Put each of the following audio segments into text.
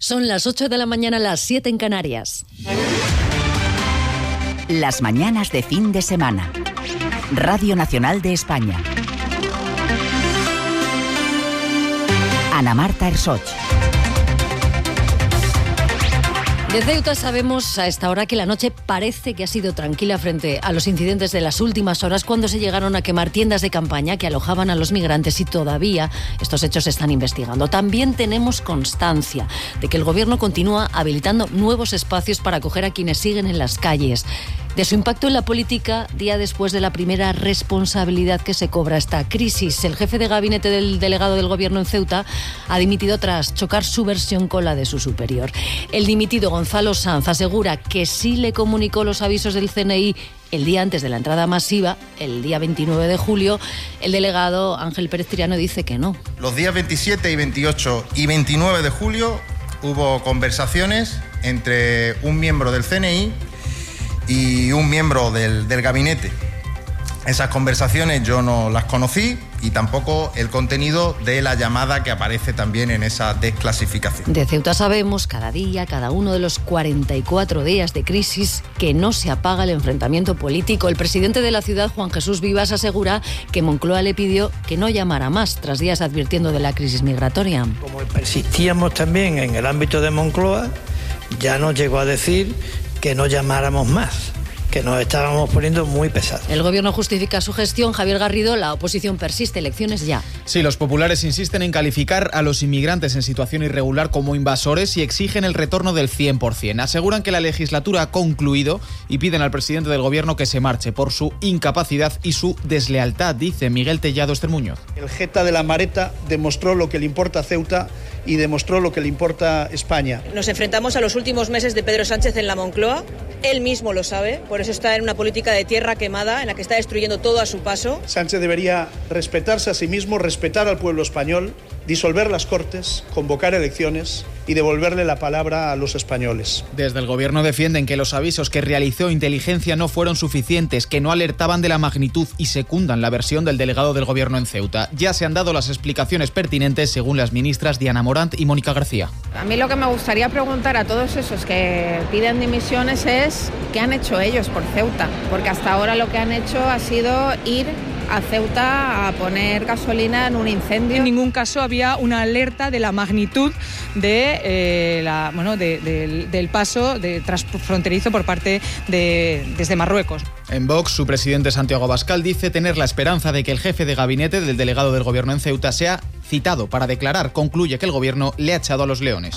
Son las 8 de la mañana, las 7 en Canarias. Las mañanas de fin de semana. Radio Nacional de España. Ana Marta Ersoch. De Ceuta sabemos a esta hora que la noche parece que ha sido tranquila frente a los incidentes de las últimas horas cuando se llegaron a quemar tiendas de campaña que alojaban a los migrantes y todavía estos hechos se están investigando. También tenemos constancia de que el gobierno continúa habilitando nuevos espacios para acoger a quienes siguen en las calles. De su impacto en la política, día después de la primera responsabilidad que se cobra esta crisis. El jefe de gabinete del delegado del gobierno en Ceuta ha dimitido tras chocar su versión con la de su superior. El dimitido Gonzalo Sanz asegura que sí le comunicó los avisos del CNI el día antes de la entrada masiva, el día 29 de julio. El delegado Ángel Pérez Triano dice que no. Los días 27 y 28 y 29 de julio hubo conversaciones entre un miembro del CNI y un miembro del gabinete. Esas conversaciones yo no las conocí y tampoco el contenido de la llamada que aparece también en esa desclasificación. De Ceuta sabemos cada día, cada uno de los 44 días de crisis, que no se apaga el enfrentamiento político. El presidente de la ciudad, Juan Jesús Vivas, asegura que Moncloa le pidió que no llamara más, tras días advirtiendo de la crisis migratoria. Como persistíamos también en el ámbito de Moncloa, ya nos llegó a decir que no llamáramos más, que nos estábamos poniendo muy pesados. El gobierno justifica su gestión. Javier Garrido, la oposición persiste. Elecciones ya. Sí, los populares insisten en calificar a los inmigrantes en situación irregular como invasores y exigen el retorno del 100%. Aseguran que la legislatura ha concluido y piden al presidente del gobierno que se marche por su incapacidad y su deslealtad, dice Miguel Tellado Estermuñoz. El jeta de la Mareta demostró lo que le importa a Ceuta y demostró lo que le importa a España. Nos enfrentamos a los últimos meses de Pedro Sánchez en la Moncloa. Él mismo lo sabe, por eso está en una política de tierra quemada en la que está destruyendo todo a su paso. Sánchez debería respetarse a sí mismo, respetar al pueblo español, disolver las Cortes, convocar elecciones y devolverle la palabra a los españoles. Desde el gobierno defienden que los avisos que realizó Inteligencia no fueron suficientes, que no alertaban de la magnitud y secundan la versión del delegado del gobierno en Ceuta. Ya se han dado las explicaciones pertinentes según las ministras Diana Morant y Mónica García. A mí lo que me gustaría preguntar a todos esos que piden dimisiones es ¿qué han hecho ellos por Ceuta? Porque hasta ahora lo que han hecho ha sido ir a Ceuta a poner gasolina en un incendio. En ningún caso había una alerta de la magnitud del paso transfronterizo por parte desde Marruecos. En Vox, su presidente Santiago Abascal dice tener la esperanza de que el jefe de gabinete del delegado del gobierno en Ceuta sea citado para declarar. Concluye que el gobierno le ha echado a los leones.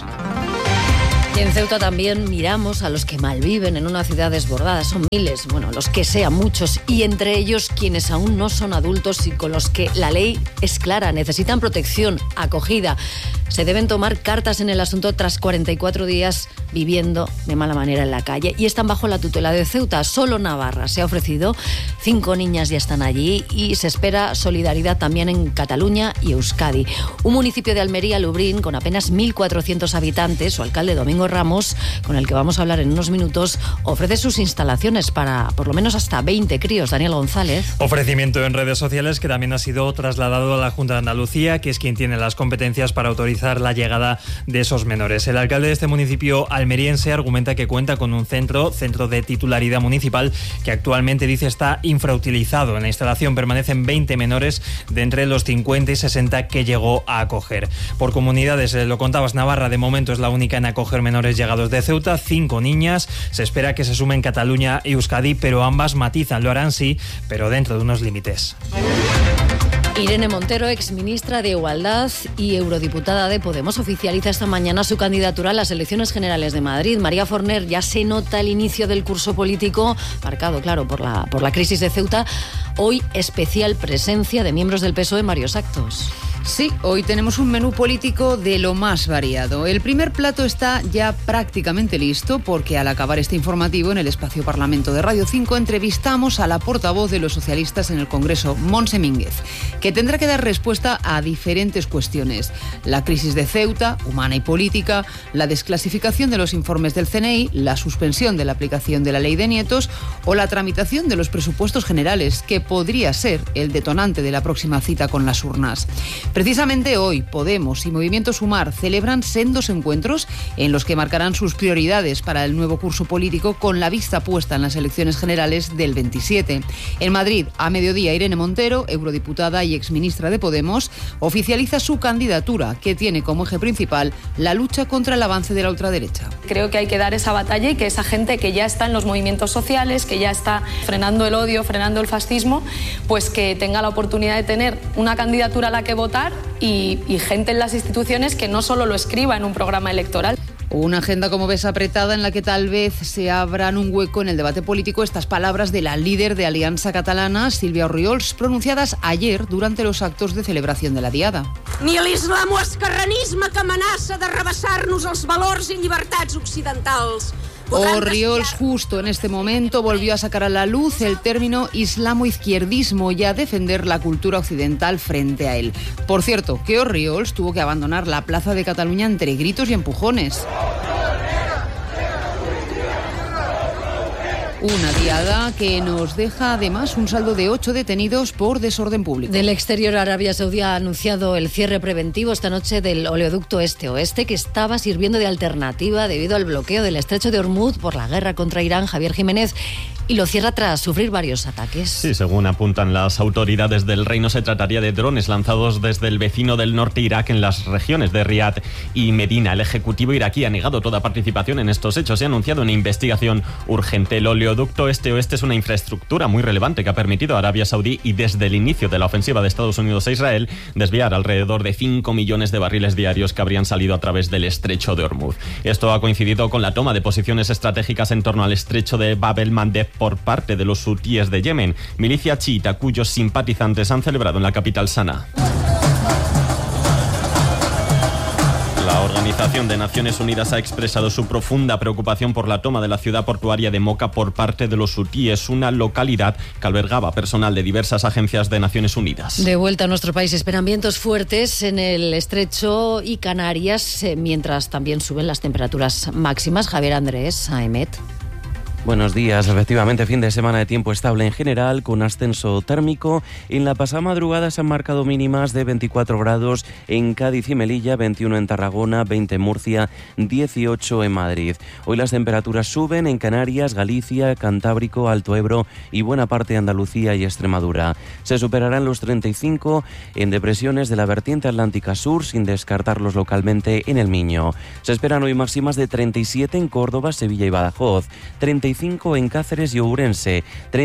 Y en Ceuta también miramos a los que malviven en una ciudad desbordada. Son miles, los que sean, muchos, y entre ellos quienes aún no son adultos y con los que la ley es clara. Necesitan protección, acogida. Se deben tomar cartas en el asunto tras 44 días viviendo de mala manera en la calle y están bajo la tutela de Ceuta. Solo Navarra se ha ofrecido, 5 niñas ya están allí y se espera solidaridad también en Cataluña y Euskadi. Un municipio de Almería, Lubrín, con apenas 1.400 habitantes, su alcalde Domingo Ramos, con el que vamos a hablar en unos minutos, ofrece sus instalaciones para por lo menos hasta 20 críos. Daniel González. Ofrecimiento en redes sociales que también ha sido trasladado a la Junta de Andalucía, que es quien tiene las competencias para autorizar la llegada de esos menores. El alcalde de este municipio almeriense argumenta que cuenta con un centro de titularidad municipal que actualmente dice está infrautilizado. En la instalación permanecen 20 menores de entre los 50 y 60 que llegó a acoger. Por comunidades, lo contabas, Navarra de momento es la única en acoger menores llegados de Ceuta, 5 niñas. Se espera que se sumen Cataluña y Euskadi, pero ambas matizan, lo harán sí, pero dentro de unos límites. Irene Montero, exministra de Igualdad y eurodiputada de Podemos, oficializa esta mañana su candidatura a las elecciones generales de Madrid. María Forner, ya se nota el inicio del curso político, marcado, claro, por la crisis de Ceuta. Hoy, especial presencia de miembros del PSOE en varios actos. Sí, hoy tenemos un menú político de lo más variado. El primer plato está ya prácticamente listo porque al acabar este informativo en el espacio Parlamento de Radio 5 entrevistamos a la portavoz de los socialistas en el Congreso, Montse Mínguez, que tendrá que dar respuesta a diferentes cuestiones. La crisis de Ceuta, humana y política, la desclasificación de los informes del CNI, la suspensión de la aplicación de la ley de nietos o la tramitación de los presupuestos generales, que podría ser el detonante de la próxima cita con las urnas. Precisamente hoy, Podemos y Movimiento Sumar celebran sendos encuentros en los que marcarán sus prioridades para el nuevo curso político con la vista puesta en las elecciones generales del 27. En Madrid, a mediodía, Irene Montero, eurodiputada y exministra de Podemos, oficializa su candidatura, que tiene como eje principal la lucha contra el avance de la ultraderecha. Creo que hay que dar esa batalla y que esa gente que ya está en los movimientos sociales, que ya está frenando el odio, frenando el fascismo, pues que tenga la oportunidad de tener una candidatura a la que votar y gente en las instituciones que no solo lo escriba en un programa electoral. Una agenda, como ves, apretada en la que tal vez se abran un hueco en el debate político estas palabras de la líder de Aliança Catalana, Sílvia Orriols, pronunciadas ayer durante los actos de celebración de la Diada. Ni l'islamoesquerranisme que amenaça de rebassar-nos els valors i llibertats occidentals. Orriols justo en este momento volvió a sacar a la luz el término islamoizquierdismo y a defender la cultura occidental frente a él. Por cierto, que Orriols tuvo que abandonar la Plaza de Cataluña entre gritos y empujones. Una diada que nos deja además un saldo de 8 detenidos por desorden público. Del exterior, Arabia Saudí ha anunciado el cierre preventivo esta noche del oleoducto este-oeste, que estaba sirviendo de alternativa debido al bloqueo del estrecho de Hormuz por la guerra contra Irán. Javier Jiménez, y lo cierra tras sufrir varios ataques. Sí, según apuntan las autoridades del reino, se trataría de drones lanzados desde el vecino del norte Irak en las regiones de Riad y Medina. El ejecutivo iraquí ha negado toda participación en estos hechos y ha anunciado una investigación urgente. El oleoducto este-oeste es una infraestructura muy relevante que ha permitido a Arabia Saudí, y desde el inicio de la ofensiva de Estados Unidos a Israel, desviar alrededor de 5 millones de barriles diarios que habrían salido a través del estrecho de Hormuz. Esto ha coincidido con la toma de posiciones estratégicas en torno al estrecho de Bab el-Mandeb por parte de los hutíes de Yemen, milicia chiita cuyos simpatizantes han celebrado en la capital Sanaa. La Organización de Naciones Unidas ha expresado su profunda preocupación por la toma de la ciudad portuaria de Mocha por parte de los hutíes, una localidad que albergaba personal de diversas agencias de Naciones Unidas. De vuelta a nuestro país, esperan vientos fuertes en el estrecho y Canarias, mientras también suben las temperaturas máximas. Javier Andrés, AEMET. Buenos días. Efectivamente, fin de semana de tiempo estable en general, con ascenso térmico. En la pasada madrugada se han marcado mínimas de 24 grados en Cádiz y Melilla, 21 en Tarragona, 20 en Murcia, 18 en Madrid. Hoy las temperaturas suben en Canarias, Galicia, Cantábrico, Alto Ebro y buena parte de Andalucía y Extremadura. Se superarán los 35 en depresiones de la vertiente atlántica sur, sin descartarlos localmente en el Miño. Se esperan hoy máximas de 37 en Córdoba, Sevilla y Badajoz, 35 en Cáceres y Ourense,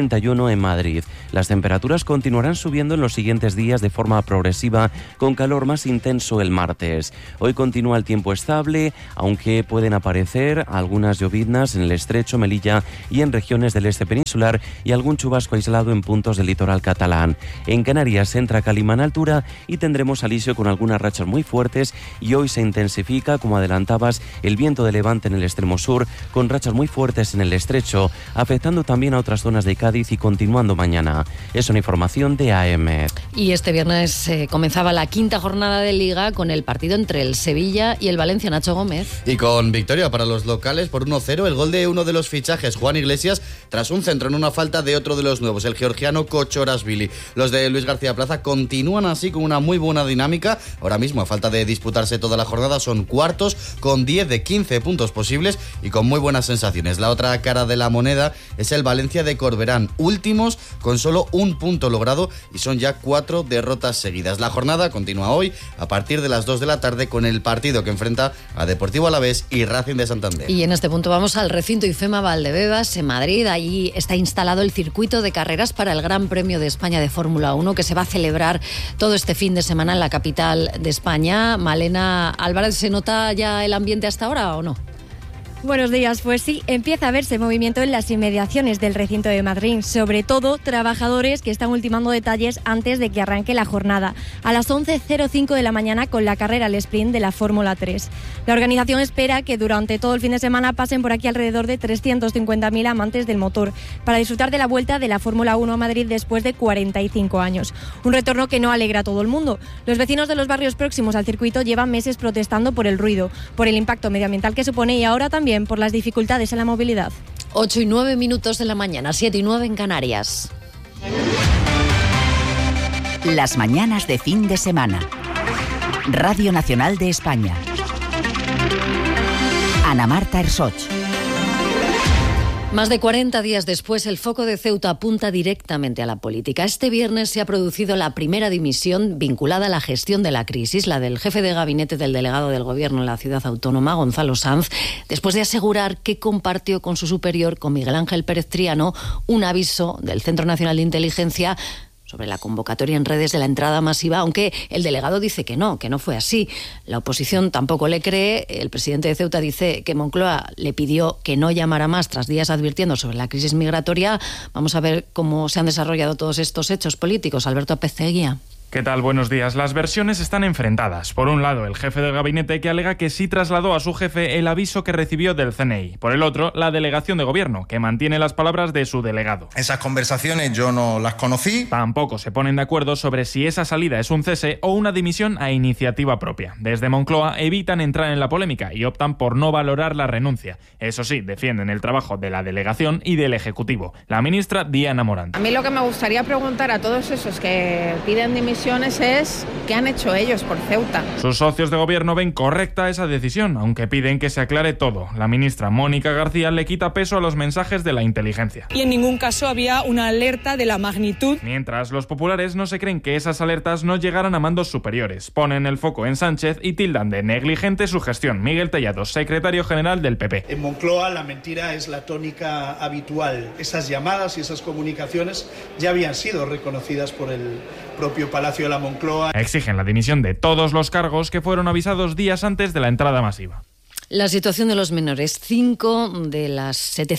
31 en Madrid. Las temperaturas continuarán subiendo en los siguientes días de forma progresiva, con calor más intenso el martes. Hoy continúa el tiempo estable, aunque pueden aparecer algunas lloviznas en el estrecho, Melilla y en regiones del este peninsular, y algún chubasco aislado en puntos del litoral catalán. En Canarias entra calima en altura y tendremos alisio con algunas rachas muy fuertes, y hoy se intensifica, como adelantabas, el viento de levante en el extremo sur, con rachas muy fuertes en el estrecho, afectando también a otras zonas de Cádiz y continuando mañana. Es una información de AEMET. Y este viernes comenzaba la quinta jornada de Liga con el partido entre el Sevilla y el Valencia. Nacho Gómez. Y con victoria para los locales por 1-0, el gol de uno de los fichajes, Juan Iglesias, tras un centro en una falta de otro de los nuevos, el georgiano Kochorashvili. Los de Luis García Plaza continúan así con una muy buena dinámica. Ahora mismo, a falta de disputarse toda la jornada, son cuartos con 10 de 15 puntos posibles y con muy buenas sensaciones. La otra cara de la moneda es el Valencia de Corberán, últimos con solo un punto logrado y son ya 4 derrotas seguidas. La jornada continúa hoy a partir de las 2 de la tarde con el partido que enfrenta a Deportivo Alavés y Racing de Santander. Y en este punto vamos al recinto IFEMA Valdebebas en Madrid. Allí está instalado el circuito de carreras para el Gran Premio de España de Fórmula 1, que se va a celebrar todo este fin de semana en la capital de España. Malena Álvarez, ¿se nota ya el ambiente hasta ahora o no? Buenos días, pues sí, empieza a verse movimiento en las inmediaciones del recinto de Madrid, sobre todo trabajadores que están ultimando detalles antes de que arranque la jornada, a las 11:05 de la mañana con la carrera al sprint de la Fórmula 3. La organización espera que durante todo el fin de semana pasen por aquí alrededor de 350.000 amantes del motor, para disfrutar de la vuelta de la Fórmula 1 a Madrid después de 45 años. Un retorno que no alegra a todo el mundo. Los vecinos de los barrios próximos al circuito llevan meses protestando por el ruido, por el impacto medioambiental que supone y ahora también por las dificultades en la movilidad. 8:09 de la mañana, 7:09 en Canarias. Las mañanas de fin de semana. Radio Nacional de España. Ana Marta Ersoch. Más de 40 días después, el foco de Ceuta apunta directamente a la política. Este viernes se ha producido la primera dimisión vinculada a la gestión de la crisis, la del jefe de gabinete del delegado del Gobierno en la ciudad autónoma, Gonzalo Sanz, después de asegurar que compartió con su superior, con Miguel Ángel Pérez Triano, un aviso del Centro Nacional de Inteligencia sobre la convocatoria en redes de la entrada masiva, aunque el delegado dice que no fue así. La oposición tampoco le cree. El presidente de Ceuta dice que Moncloa le pidió que no llamara más tras días advirtiendo sobre la crisis migratoria. Vamos a ver cómo se han desarrollado todos estos hechos políticos. Alberto Peceguía. ¿Qué tal? Buenos días. Las versiones están enfrentadas. Por un lado, el jefe del gabinete que alega que sí trasladó a su jefe el aviso que recibió del CNI. Por el otro, la delegación de gobierno, que mantiene las palabras de su delegado. Esas conversaciones yo no las conocí. Tampoco se ponen de acuerdo sobre si esa salida es un cese o una dimisión a iniciativa propia. Desde Moncloa evitan entrar en la polémica y optan por no valorar la renuncia. Eso sí, defienden el trabajo de la delegación y del Ejecutivo. La ministra Diana Morant. A mí lo que me gustaría preguntar a todos esos que piden dimisión es qué han hecho ellos por Ceuta. Sus socios de gobierno ven correcta esa decisión, aunque piden que se aclare todo. La ministra Mónica García le quita peso a los mensajes de la inteligencia. Y en ningún caso había una alerta de la magnitud. Mientras, los populares no se creen que esas alertas no llegaran a mandos superiores. Ponen el foco en Sánchez y tildan de negligente su gestión. Miguel Tellado, secretario general del PP. En Moncloa la mentira es la tónica habitual. Esas llamadas y esas comunicaciones ya habían sido reconocidas por el propio Palacio de la Moncloa. Exigen la dimisión de todos los cargos que fueron avisados días antes de la entrada masiva. La situación de los menores. 5 de las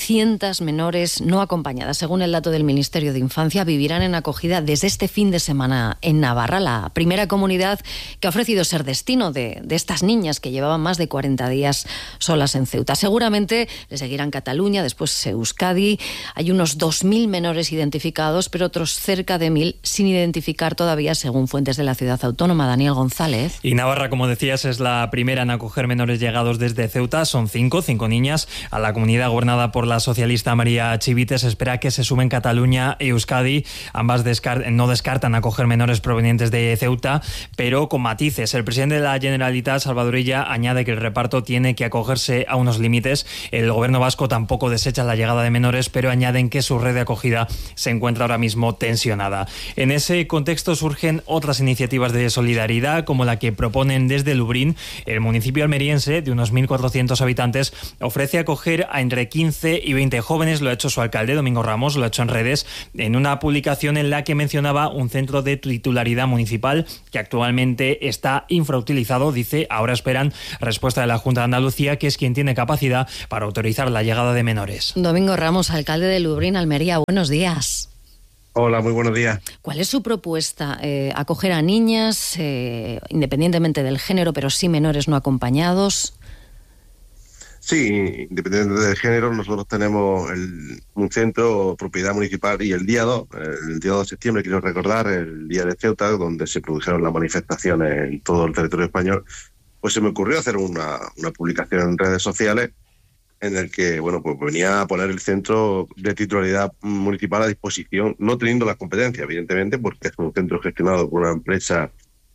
700 menores no acompañadas, según el dato del Ministerio de Infancia, vivirán en acogida desde este fin de semana en Navarra, la primera comunidad que ha ofrecido ser destino de estas niñas que llevaban más de 40 días solas en Ceuta. Seguramente le seguirán Cataluña, después Euskadi. Hay unos 2.000 menores identificados, pero otros cerca de 1.000 sin identificar todavía, según fuentes de la ciudad autónoma. Daniel González. Y Navarra, como decías, es la primera en acoger menores llegados desde Ceuta. Son 5 niñas. A la comunidad gobernada por la socialista María Chivite se espera que se sumen Cataluña y Euskadi. Ambas no descartan acoger menores provenientes de Ceuta, pero con matices. El presidente de la Generalitat, Salvador Illa, añade que el reparto tiene que acogerse a unos límites. El gobierno vasco tampoco desecha la llegada de menores, pero añaden que su red de acogida se encuentra ahora mismo tensionada. En ese contexto surgen otras iniciativas de solidaridad, como la que proponen desde Lublin. El municipio almeriense, de unos 1.400 habitantes, ofrece acoger a entre 15 y 20 jóvenes. Lo ha hecho su alcalde, Domingo Ramos, lo ha hecho en redes, en una publicación en la que mencionaba un centro de titularidad municipal que actualmente está infrautilizado. Dice, ahora esperan respuesta de la Junta de Andalucía, que es quien tiene capacidad para autorizar la llegada de menores. Domingo Ramos, alcalde de Lublin, Almería, buenos días. Hola, muy buenos días. ¿Cuál es su propuesta? ¿Acoger a niñas, independientemente del género, pero sí menores no acompañados? Sí, independientemente del género, nosotros tenemos un centro, propiedad municipal, y el día 2 de septiembre, quiero recordar, el día de Ceuta, donde se produjeron las manifestaciones en todo el territorio español, pues se me ocurrió hacer una publicación en redes sociales en el que, bueno, pues venía a poner el centro de titularidad municipal a disposición, no teniendo las competencias, evidentemente, porque es un centro gestionado por una empresa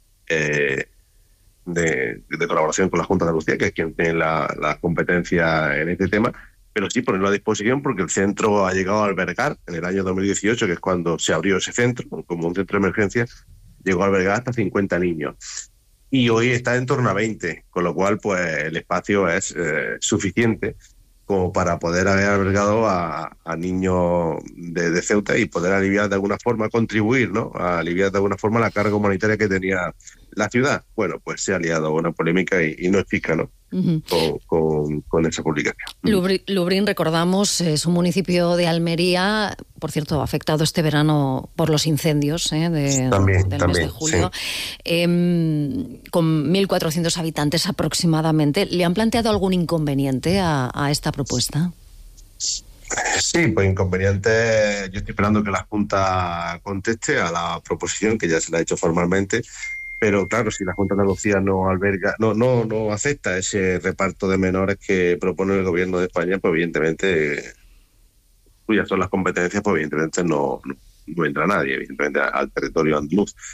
de colaboración con la Junta de Andalucía, que es quien tiene la competencia en este tema, pero sí ponerlo a disposición porque el centro ha llegado a albergar en el año 2018, que es cuando se abrió ese centro, como un centro de emergencia, llegó a albergar hasta 50 niños. Y hoy está en torno a 20, con lo cual pues el espacio es suficiente como para poder haber albergado a niños de Ceuta y poder aliviar de alguna forma, contribuir, ¿no?, a aliviar de alguna forma la carga humanitaria que tenía la ciudad. Bueno, pues se ha liado una polémica y no es chica, ¿no?, con esa publicación. Lublin, recordamos, es un municipio de Almería, por cierto, afectado este verano por los incendios del mes de julio, sí. Con 1.400 habitantes aproximadamente. ¿Le han planteado algún inconveniente a esta propuesta? Sí, pues inconveniente. Yo estoy esperando que la Junta conteste a la proposición, que ya se la ha hecho formalmente. Pero claro, si la Junta de Andalucía no acepta ese reparto de menores que propone el Gobierno de España, pues evidentemente, cuyas son las competencias, pues evidentemente no entra nadie, evidentemente, al territorio andaluz.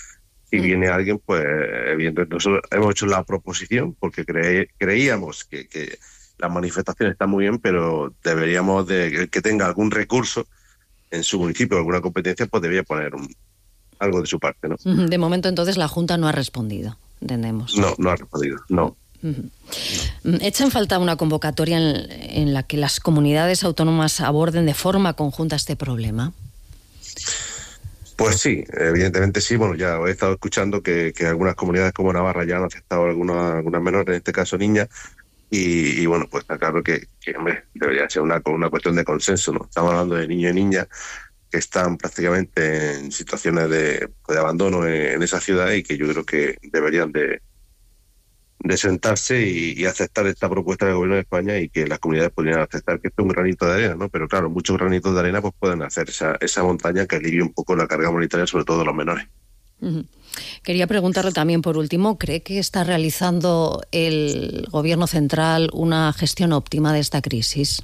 Si viene alguien, pues evidentemente nosotros hemos hecho la proposición porque creíamos que las manifestaciones están muy bien, pero deberíamos de que tenga algún recurso en su municipio, alguna competencia, pues debería poner algo de su parte, ¿no? De momento, entonces, la Junta no ha respondido, entendemos. No ha respondido, no. ¿Echa en falta una convocatoria en la que las comunidades autónomas aborden de forma conjunta este problema? Pues sí, evidentemente sí. Bueno, ya he estado escuchando que algunas comunidades como Navarra ya han aceptado algunas menores, en este caso niñas, y bueno, pues está claro que hombre, debería ser una cuestión de consenso, ¿no? Estamos hablando de niños y niñas que están prácticamente en situaciones de abandono en esa ciudad y que yo creo que deberían de sentarse y aceptar esta propuesta del Gobierno de España, y que las comunidades podrían aceptar que esto es un granito de arena, ¿no? Pero claro, muchos granitos de arena pues pueden hacer esa montaña que alivie un poco la carga monetaria, sobre todo de los menores. Quería preguntarle también, por último, ¿cree que está realizando el Gobierno central una gestión óptima de esta crisis?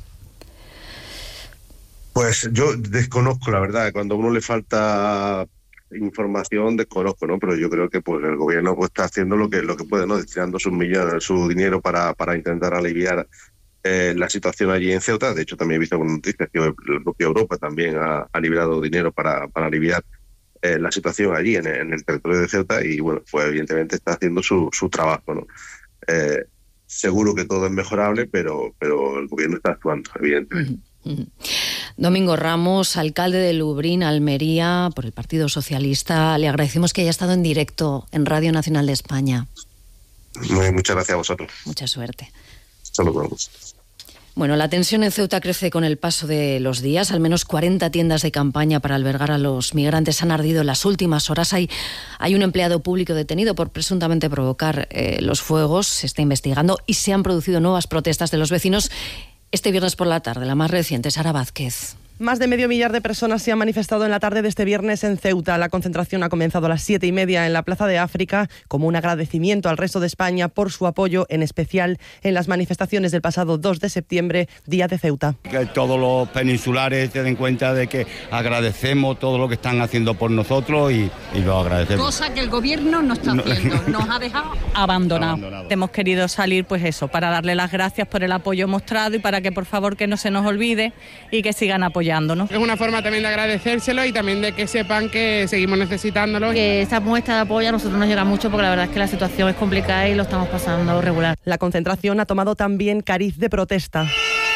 Pues yo desconozco, la verdad. Cuando a uno le falta información, desconozco, ¿no? Pero yo creo que pues el gobierno pues está haciendo lo que puede, ¿no? Destinando su dinero para intentar aliviar la situación allí en Ceuta. De hecho, también he visto con noticias que la propia Europa también ha liberado dinero para aliviar la situación allí en el territorio de Ceuta, y bueno, pues evidentemente está haciendo su trabajo, ¿no? Seguro que todo es mejorable, pero el gobierno está actuando, evidentemente. Domingo Ramos, alcalde de Lubriñ, Almería, por el Partido Socialista, le agradecemos que haya estado en directo en Radio Nacional de España. Muchas gracias a vosotros. Mucha suerte. Hasta luego. Bueno, la tensión en Ceuta crece con el paso de los días. Al menos 40 tiendas de campaña para albergar a los migrantes han ardido en las últimas horas. Hay un empleado público detenido por presuntamente provocar los fuegos. Se está investigando y se han producido nuevas protestas de los vecinos este viernes por la tarde. La más reciente, Sara Vázquez. Más de 500.000 de personas se han manifestado en la tarde de este viernes en Ceuta. La concentración ha comenzado a las 7:30 en la Plaza de África como un agradecimiento al resto de España por su apoyo, en especial en las manifestaciones del pasado 2 de septiembre, Día de Ceuta. Que todos los peninsulares se den cuenta de que agradecemos todo lo que están haciendo por nosotros y lo agradecemos. Cosa que el gobierno no está haciendo, nos ha dejado abandonado. Hemos querido salir pues eso, para darle las gracias por el apoyo mostrado y para que por favor que no se nos olvide y que sigan apoyando. Es una forma también de agradecérselo y también de que sepan que seguimos necesitándolo. Que esta muestra de apoyo a nosotros nos llega mucho porque la verdad es que la situación es complicada y lo estamos pasando regular. La concentración ha tomado también cariz de protesta.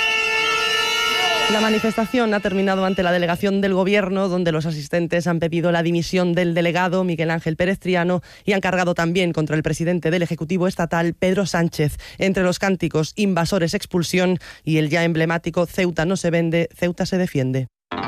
La manifestación ha terminado ante la delegación del Gobierno, donde los asistentes han pedido la dimisión del delegado Miguel Ángel Pérez Triano y han cargado también contra el presidente del Ejecutivo Estatal, Pedro Sánchez. Entre los cánticos "Invasores, expulsión" y el ya emblemático "Ceuta no se vende, Ceuta se defiende".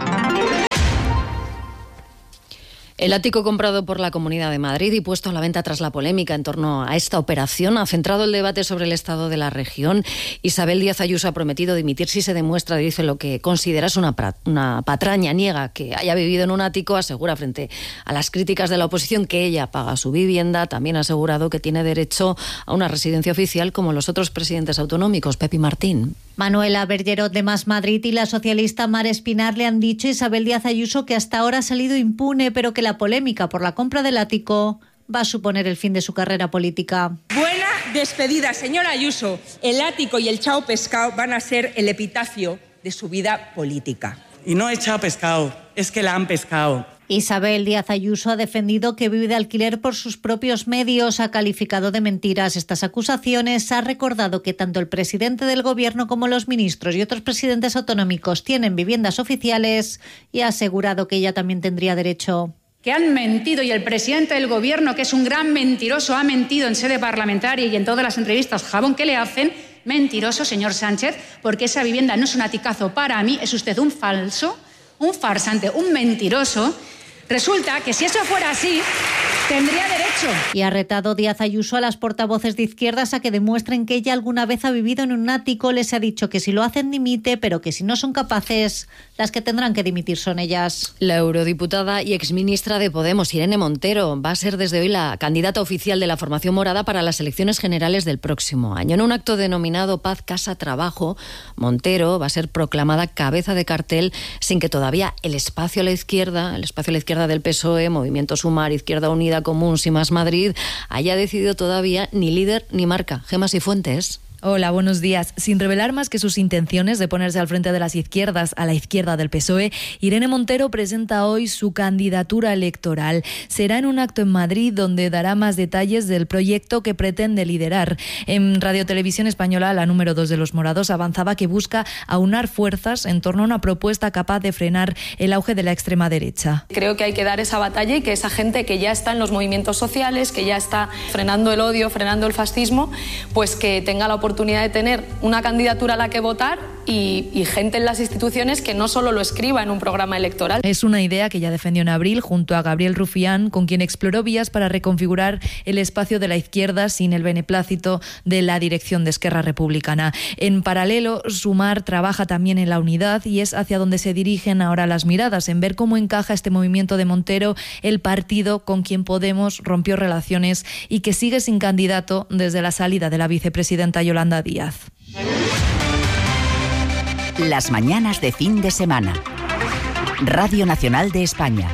El ático comprado por la Comunidad de Madrid y puesto a la venta tras la polémica en torno a esta operación ha centrado el debate sobre el estado de la región. Isabel Díaz Ayuso ha prometido dimitir si se demuestra, dice, lo que considera es una patraña. Niega que haya vivido en un ático, asegura frente a las críticas de la oposición que ella paga su vivienda. También ha asegurado que tiene derecho a una residencia oficial como los otros presidentes autonómicos. Pepi Martín. Manuela Bergerot de Más Madrid y la socialista Mar Espinar le han dicho a Isabel Díaz Ayuso que hasta ahora ha salido impune, pero que la polémica por la compra del ático va a suponer el fin de su carrera política. Buena despedida, señora Ayuso. El ático y el chao pescado van a ser el epitafio de su vida política. Y no es chao pescado, es que la han pescado. Isabel Díaz Ayuso ha defendido que vive de alquiler por sus propios medios, ha calificado de mentiras estas acusaciones, ha recordado que tanto el presidente del Gobierno como los ministros y otros presidentes autonómicos tienen viviendas oficiales y ha asegurado que ella también tendría derecho. Que han mentido y el presidente del Gobierno, que es un gran mentiroso, ha mentido en sede parlamentaria y en todas las entrevistas jabón que le hacen. Mentiroso, señor Sánchez, porque esa vivienda no es un aticazo para mí, es usted un falso, un farsante, un mentiroso. Resulta que si eso fuera así, tendría derecho Ayuso. Y ha retado Díaz Ayuso a las portavoces de izquierdas a que demuestren que ella alguna vez ha vivido en un ático. Les ha dicho que si lo hacen dimite, pero que si no son capaces, las que tendrán que dimitir son ellas. La eurodiputada y exministra de Podemos, Irene Montero, va a ser desde hoy la candidata oficial de la formación morada para las elecciones generales del próximo año. En un acto denominado Paz, Casa, Trabajo, Montero va a ser proclamada cabeza de cartel sin que todavía el espacio a la izquierda del PSOE, Movimiento Sumar, Izquierda Unida, Comuns y Más Madrid, haya decidido todavía ni líder ni marca. Gemma Sifuentes. Hola, buenos días. Sin revelar más que sus intenciones de ponerse al frente de las izquierdas a la izquierda del PSOE, Irene Montero presenta hoy su candidatura electoral. Será en un acto en Madrid donde dará más detalles del proyecto que pretende liderar. En Radio Televisión Española, la número 2 de los morados avanzaba que busca aunar fuerzas en torno a una propuesta capaz de frenar el auge de la extrema derecha. Creo que hay que dar esa batalla y que esa gente que ya está en los movimientos sociales, que ya está frenando el odio, frenando el fascismo, pues que tenga la oportunidad de tener una candidatura a la que votar y gente en las instituciones que no solo lo escriba en un programa electoral. Es una idea que ya defendió en abril junto a Gabriel Rufián, con quien exploró vías para reconfigurar el espacio de la izquierda sin el beneplácito de la dirección de Esquerra Republicana. En paralelo, Sumar trabaja también en la unidad y es hacia donde se dirigen ahora las miradas, en ver cómo encaja este movimiento de Montero, el partido con quien Podemos rompió relaciones y que sigue sin candidato desde la salida de la vicepresidenta Yolanda Díaz. Las mañanas de fin de semana. Radio Nacional de España.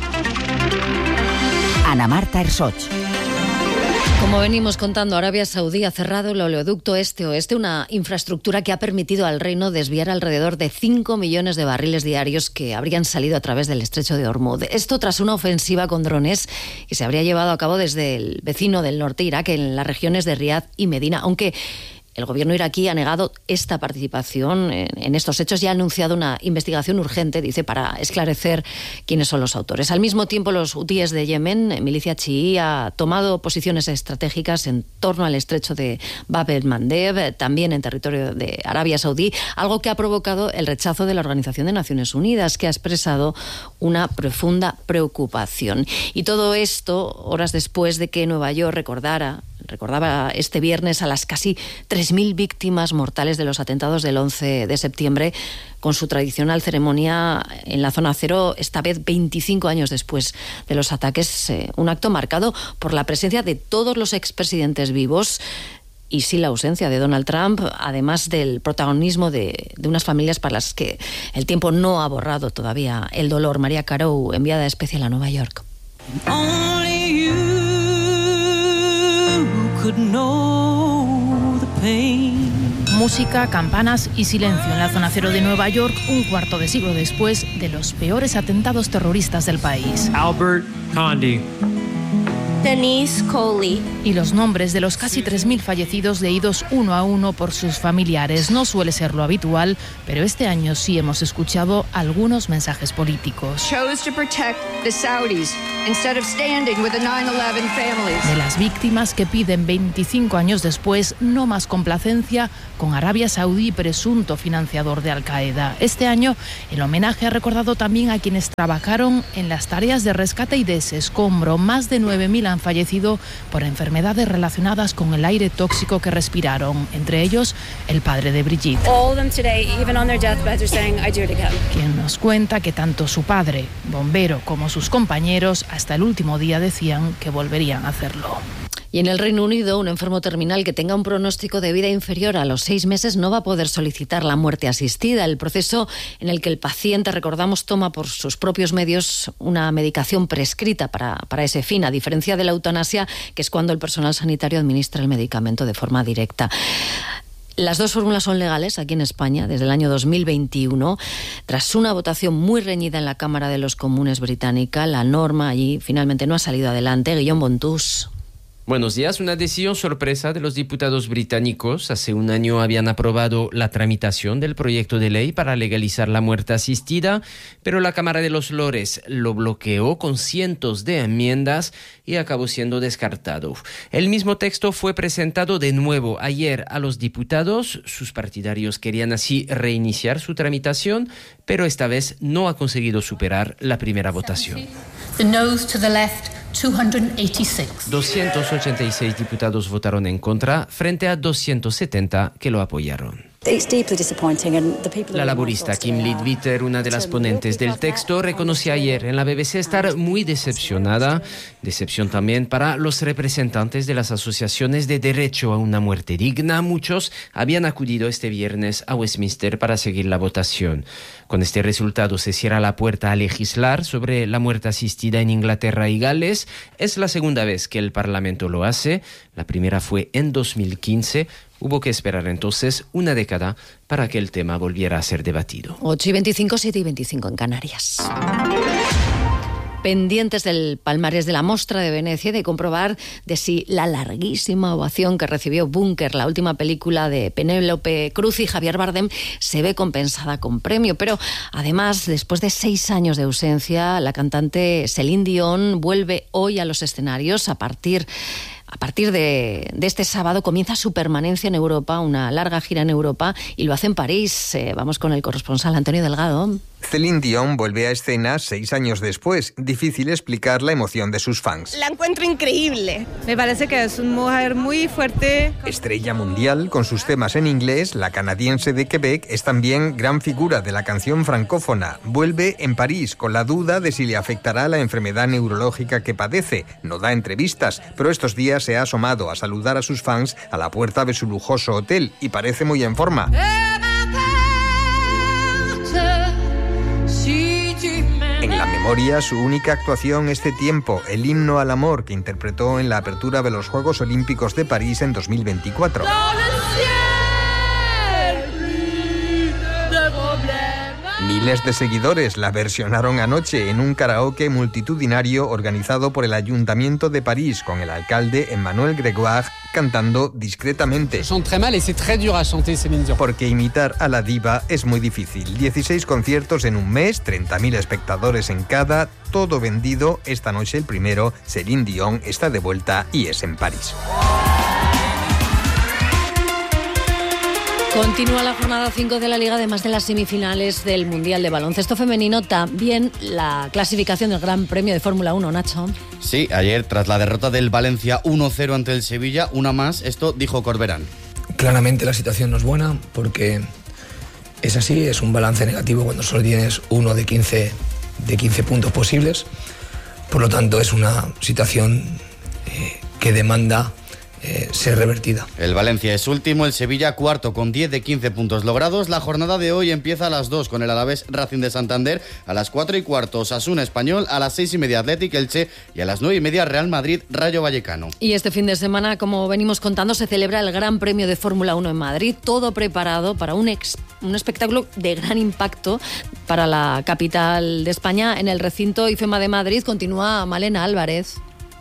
Ana Marta Ersoch. Como venimos contando, Arabia Saudí ha cerrado el oleoducto este-oeste, una infraestructura que ha permitido al reino desviar alrededor de 5 millones de barriles diarios que habrían salido a través del estrecho de Hormuz. Esto tras una ofensiva con drones que se habría llevado a cabo desde el vecino del norte, Irak, en las regiones de Riad y Medina, aunque el gobierno iraquí ha negado esta participación en estos hechos y ha anunciado una investigación urgente, dice, para esclarecer quiénes son los autores. Al mismo tiempo, los hutíes de Yemen, milicia chií, ha tomado posiciones estratégicas en torno al estrecho de Bab el-Mandeb, también en territorio de Arabia Saudí, algo que ha provocado el rechazo de la Organización de Naciones Unidas, que ha expresado una profunda preocupación. Y todo esto, horas después de que Nueva York recordaba este viernes a las casi 3.000 víctimas mortales de los atentados del 11 de septiembre, con su tradicional ceremonia en la zona cero, esta vez 25 años después de los ataques, un acto marcado por la presencia de todos los expresidentes vivos y sin la ausencia de Donald Trump, además del protagonismo de unas familias para las que el tiempo no ha borrado todavía el dolor. María Carou, enviada especial a Nueva York. Música, campanas y silencio en la zona cero de Nueva York, un cuarto de siglo después de los peores atentados terroristas del país. Albert Condi. Denise Coley. Y los nombres de los casi 3.000 fallecidos leídos uno a uno por sus familiares. No suele ser lo habitual, pero este año sí hemos escuchado algunos mensajes políticos. De las víctimas que piden 25 años después no más complacencia con Arabia Saudí, presunto financiador de Al-Qaeda. Este año el homenaje ha recordado también a quienes trabajaron en las tareas de rescate y desescombro. Más de 9.000 han fallecido por enfermedades relacionadas con el aire tóxico que respiraron, entre ellos el padre de Brigitte, quien nos cuenta que tanto su padre, bombero, como sus compañeros hasta el último día decían que volverían a hacerlo. Y en el Reino Unido, un enfermo terminal que tenga un pronóstico de vida inferior a los 6 meses no va a poder solicitar la muerte asistida, el proceso en el que el paciente, recordamos, toma por sus propios medios una medicación prescrita para ese fin, a diferencia de la eutanasia, que es cuando el personal sanitario administra el medicamento de forma directa. Las dos fórmulas son legales aquí en España desde el año 2021. Tras una votación muy reñida en la Cámara de los Comunes británica, la norma allí finalmente no ha salido adelante. Guillaume Bontús. Buenos días. Una decisión sorpresa de los diputados británicos. Hace un año habían aprobado la tramitación del proyecto de ley para legalizar la muerte asistida, pero la Cámara de los Lores lo bloqueó con cientos de enmiendas y acabó siendo descartado. El mismo texto fue presentado de nuevo ayer a los diputados. Sus partidarios querían así reiniciar su tramitación, pero esta vez no ha conseguido superar la primera votación. The noes to the left 286 diputados votaron en contra frente a 270 que lo apoyaron. La laborista Kim Leadbeater, una de las ponentes del texto, reconoció ayer en la BBC estar muy decepcionada. Decepción también para los representantes de las asociaciones de derecho a una muerte digna. Muchos habían acudido este viernes a Westminster para seguir la votación. Con este resultado se cierra la puerta a legislar sobre la muerte asistida en Inglaterra y Gales. Es la segunda vez que el Parlamento lo hace. La primera fue en 2015. Hubo que esperar entonces una década para que el tema volviera a ser debatido. 8:25, 7:25 en Canarias. Pendientes del palmarés de la Mostra de Venecia y de comprobar de si la larguísima ovación que recibió Búnker, la última película de Penélope Cruz y Javier Bardem, se ve compensada con premio. Pero además, después de 6 años de ausencia, la cantante Céline Dion vuelve hoy a los escenarios. A partir de este sábado comienza su permanencia en Europa, una larga gira en Europa, y lo hace en París. Vamos con el corresponsal Antonio Delgado. Céline Dion vuelve a escena 6 años después. Difícil explicar la emoción de sus fans. La encuentro increíble. Me parece que es una mujer muy fuerte. Estrella mundial, con sus temas en inglés, la canadiense de Quebec es también gran figura de la canción francófona. Vuelve en París con la duda de si le afectará la enfermedad neurológica que padece. No da entrevistas, pero estos días se ha asomado a saludar a sus fans a la puerta de su lujoso hotel y parece muy en forma. En la memoria, su única actuación este tiempo, el himno al amor que interpretó en la apertura de los Juegos Olímpicos de París en 2024. Miles de seguidores la versionaron anoche en un karaoke multitudinario organizado por el Ayuntamiento de París con el alcalde Emmanuel Grégoire cantando discretamente. Porque imitar a la diva es muy difícil. 16 conciertos en un mes, 30.000 espectadores en cada, todo vendido. Esta noche el primero, Céline Dion está de vuelta y es en París. Continúa la jornada 5 de la Liga, además de las semifinales del Mundial de Baloncesto Femenino, también la clasificación del Gran Premio de Fórmula 1, Nacho. Sí, ayer, tras la derrota del Valencia 1-0 ante el Sevilla, una más, esto dijo Corberán. Claramente la situación no es buena porque es así, es un balance negativo cuando solo tienes 1 de 15 puntos posibles. Por lo tanto, es una situación que demanda ser revertida. El Valencia es último, el Sevilla cuarto con 10 de 15 puntos logrados. La jornada de hoy empieza a las 2 con el Alavés Racing de Santander, a las 4:15 Osasuna Español, a las 6:30 Athletic Elche y a las 9:30 Real Madrid Rayo Vallecano. Y este fin de semana, como venimos contando, se celebra el Gran Premio de Fórmula 1 en Madrid, todo preparado para un espectáculo de gran impacto para la capital de España. En el recinto IFEMA de Madrid continúa Malena Álvarez.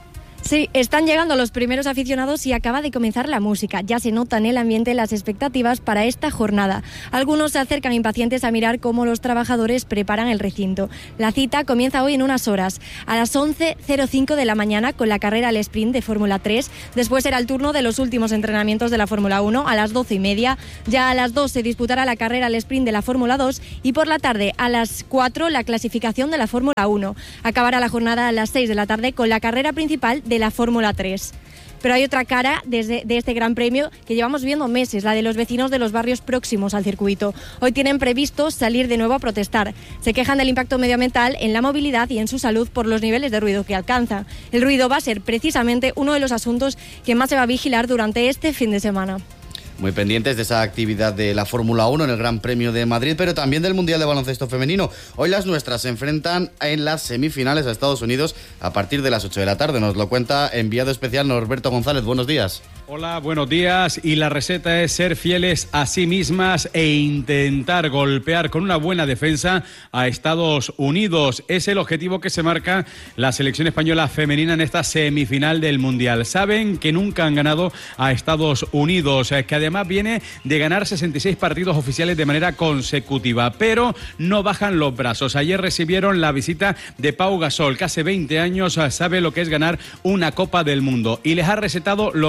Sí, están llegando los primeros aficionados y acaba de comenzar la música. Ya se nota en el ambiente las expectativas para esta jornada. Algunos se acercan impacientes a mirar cómo los trabajadores preparan el recinto. La cita comienza hoy en unas horas, a las 11:05 de la mañana con la carrera al sprint de Fórmula 3. Después será el turno de los últimos entrenamientos de la Fórmula 1 a las 12:30. Ya a las 2 se disputará la carrera al sprint de la Fórmula 2 y por la tarde a las 4 la clasificación de la Fórmula 1. Acabará la jornada a las 6 de la tarde con la carrera principal de la Fórmula 3. Pero hay otra cara de este Gran Premio que llevamos viendo meses, la de los vecinos de los barrios próximos al circuito. Hoy tienen previsto salir de nuevo a protestar. Se quejan del impacto medioambiental en la movilidad y en su salud por los niveles de ruido que alcanza. El ruido va a ser precisamente uno de los asuntos que más se va a vigilar durante este fin de semana. Muy pendientes de esa actividad de la Fórmula 1 en el Gran Premio de Madrid, pero también del Mundial de Baloncesto Femenino. Hoy las nuestras se enfrentan en las semifinales a Estados Unidos a partir de las 8 de la tarde. Nos lo cuenta enviado especial Norberto González. Buenos días. Hola, buenos días. Y la receta es ser fieles a sí mismas e intentar golpear con una buena defensa a Estados Unidos. Es el objetivo que se marca la selección española femenina en esta semifinal del Mundial. Saben que nunca han ganado a Estados Unidos, que además viene de ganar 66 partidos oficiales de manera consecutiva, pero no bajan los brazos. Ayer recibieron la visita de Pau Gasol, que hace 20 años sabe lo que es ganar una Copa del Mundo y les ha recetado lo mismo.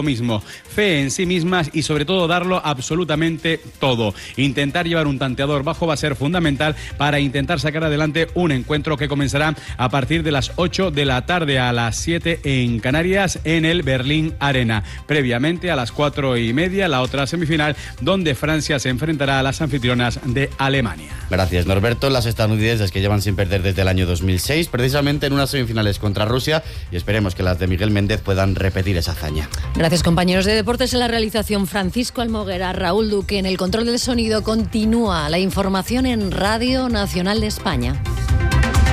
fe en sí mismas y sobre todo darlo absolutamente todo. Intentar llevar un tanteador bajo va a ser fundamental para intentar sacar adelante un encuentro que comenzará a partir de las 8 de la tarde a las 7 en Canarias en el Berlín Arena. Previamente a las 4:30 la otra semifinal donde Francia se enfrentará a las anfitrionas de Alemania. Gracias, Norberto. Las estadounidenses que llevan sin perder desde el año 2006, precisamente en unas semifinales contra Rusia, y esperemos que las de Miguel Méndez puedan repetir esa hazaña. Gracias, compañeros de deportes. En la realización, Francisco Almoguera, Raúl Duque. En el control del sonido continúa la información en Radio Nacional de España.